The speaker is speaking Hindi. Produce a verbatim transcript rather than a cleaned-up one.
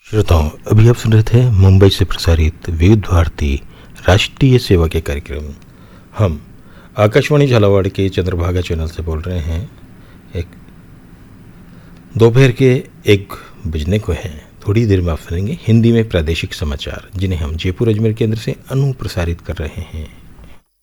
श्रोताओं, अभी आप सुन रहे थे मुंबई से प्रसारित विविध भारती राष्ट्रीय सेवा के कार्यक्रम। हम आकाशवाणी झालावाड़ के चंद्रभागा चैनल से बोल रहे हैं। एक दोपहर के एक बजने को हैं। थोड़ी देर में आप सुनेंगे हिंदी में प्रादेशिक समाचार, जिन्हें हम जयपुर अजमेर केंद्र से अनुप्रसारित कर रहे हैं।